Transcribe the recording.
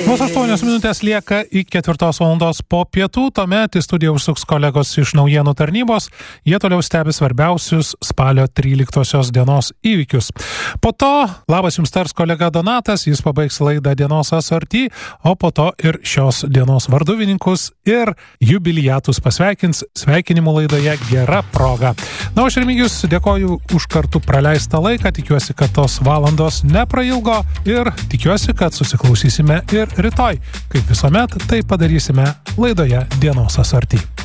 Vos 8 minutės lieka iki 4 valandos po pietų, tuomet į studiją užsuks kolegos iš naujienų tarnybos, jie toliau stebi svarbiausius spalio 13 dienos įvykius. Po to labas jums tars kolega Donatas, jis pabaigs laidą dienos asorty, o po to ir šios dienos varduvininkus ir jubiliatus pasveikins sveikinimų laidoje Gera proga. Na, aš Remigijus dėkoju už kartu praleistą laiką, tikiuosi, kad tos valandos neprailgo ir tikiuosi, kad susiklausysime ir rytoj. Kaip visuomet, tai padarysime laidoje dienos asorty.